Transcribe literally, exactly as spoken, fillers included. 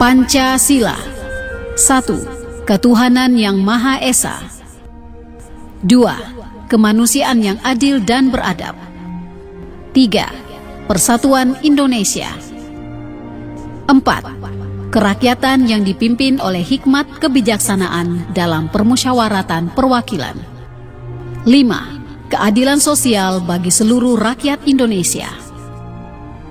Pancasila. Satu. Ketuhanan yang Maha Esa. Dua. Kemanusiaan yang adil dan beradab. Tiga. Persatuan Indonesia. Empat. Kerakyatan yang dipimpin oleh hikmat kebijaksanaan dalam permusyawaratan perwakilan. Lima. Keadilan sosial bagi seluruh rakyat Indonesia.